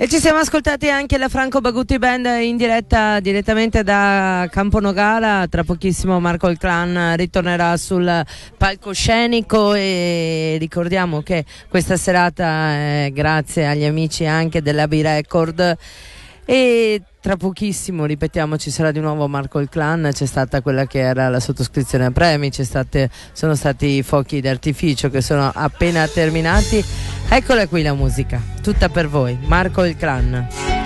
E ci siamo ascoltati anche la Franco Bagutti Band in diretta direttamente da Campo Nogara. Tra pochissimo Marco il Clan ritornerà sul palcoscenico e ricordiamo che questa serata è grazie agli amici anche dell'AB Record. E tra pochissimo, ripetiamo, ci sarà di nuovo Marco il Clan. C'è stata quella che era la sottoscrizione a premi, sono stati i fuochi d'artificio che sono appena terminati. Eccola qui la musica, tutta per voi, Marco il Clan.